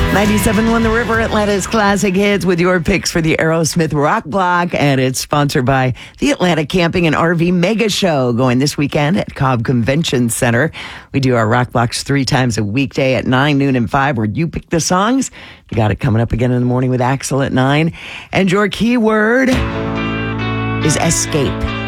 97.1 The River, Atlanta's classic hits with your picks for the Aerosmith Rock Block. And it's sponsored by the Atlanta Camping and RV Mega Show going this weekend at Cobb Convention Center. We do our Rock Blocks 3 times a weekday at 9, noon, and 5, where you pick the songs. You got it coming up again in the morning with Axel at 9. And your keyword is escape.